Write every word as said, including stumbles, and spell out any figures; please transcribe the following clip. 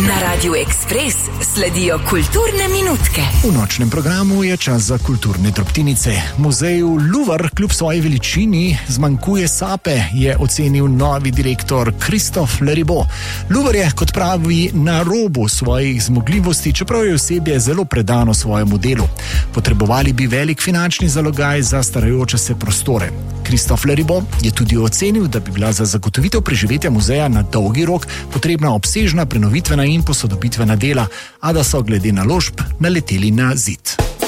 Na Radiu Ekspres sledijo kulturne minutke. V nočnem programu je čas za kulturne drobtinice. Muzeju Louvre kljub svoji veličini zmanjkuje sape, je ocenil novi direktor Christophe Leribo. Louvre je, kot pravi, na robu svojih zmogljivosti, čeprav je osebje zelo predano svojemu delu. Potrebovali bi velik finančni zalogaj za starajoče se prostore. Christophe Leribo je tudi ocenil, da bi bila za zagotovitev preživetja muzeja na dolgi rok potrebna obsežna prenovitvena in posodobitvena dela, a da so glede naložb naleteli na zid.